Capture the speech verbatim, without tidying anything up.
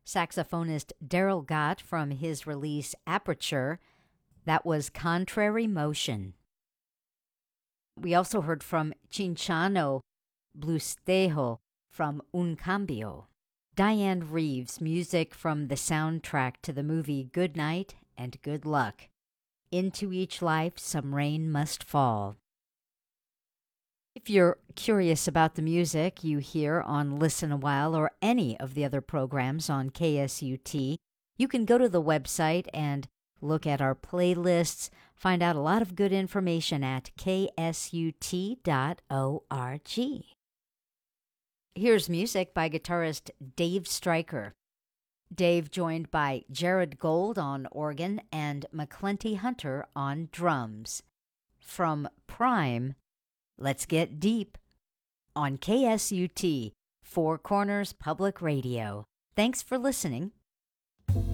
saxophonist Daryl Gott from his release Aperture. That was Contrary Motion. We also heard from Cinchano Blustejo from Un Cambio. Diane Reeves, music from the soundtrack to the movie Good Night and Good Luck. Into Each Life Some Rain Must Fall. If you're curious about the music you hear on Listen a While or any of the other programs on K S U T, you can go to the website and look at our playlists, find out a lot of good information at k s u t dot org. Here's music by guitarist Dave Stryker. Dave joined by Jared Gold on organ and McClenty Hunter on drums. From Prime, Let's Get Deep on K S U T, Four Corners Public Radio. Thanks for listening.